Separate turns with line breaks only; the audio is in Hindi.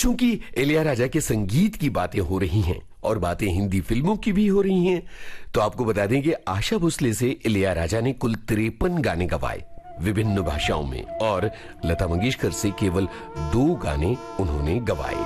चूंकि इलैयाराजा के संगीत की बातें हो रही हैं और बातें हिंदी फिल्मों की भी हो रही हैं, तो आपको बता दें कि आशा भोसले से इलैयाराजा ने कुल 53 गाने गवाए विभिन्न भाषाओं में, और लता मंगेशकर से केवल 2 गाने उन्होंने गवाए।